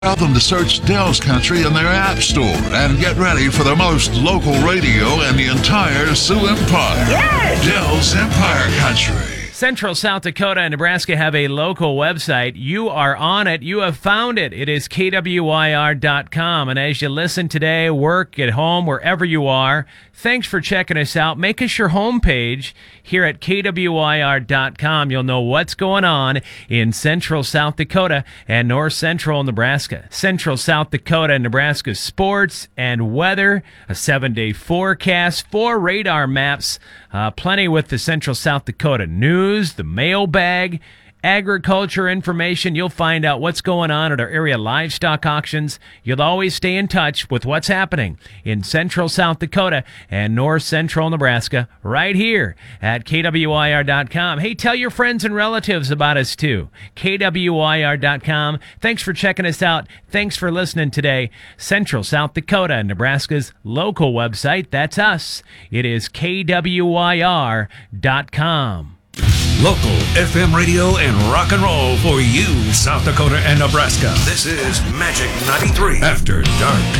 Tell them to search Dell's Country in their app store and get ready for the most local radio in the entire Sioux Empire. Yes! Dell's Empire Country. Central South Dakota and Nebraska have a local website. You are on it. You have found it. It is KWYR.com. And as you listen today, work, at home, wherever you are, thanks for checking us out. Make us your homepage here at KWYR.com. You'll know what's going on in Central South Dakota and North Central Nebraska. Central South Dakota and Nebraska sports and weather, a 7-day forecast, 4 radar maps, plenty with the Central South Dakota news, the mailbag, agriculture information. You'll find out what's going on at our area livestock auctions. You'll always stay in touch with what's happening in Central South Dakota and North Central Nebraska right here at KWYR.com. Hey, tell your friends and relatives about us too. KWYR.com. Thanks for checking us out. Thanks for listening today. Central South Dakota and Nebraska's local website. That's us. It is KWYR.com. Local FM radio and rock and roll for you, South Dakota and Nebraska. This is Magic 93 After Dark.